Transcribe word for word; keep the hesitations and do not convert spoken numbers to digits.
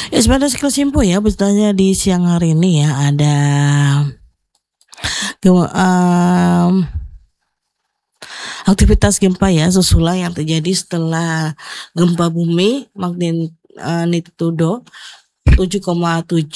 Ya, sebagai sekelas info ya, betulnya di siang hari ini ya ada gem- em, aktivitas gempa ya susulan yang terjadi setelah gempa bumi magnitudo tujuh koma tujuh